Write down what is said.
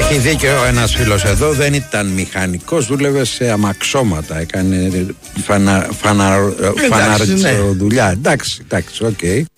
Έχει δίκιο ένας φίλος εδώ, δεν ήταν μηχανικός, δούλευε σε αμαξώματα, έκανε φαναρτσοδουλειά. Εντάξει, οκ.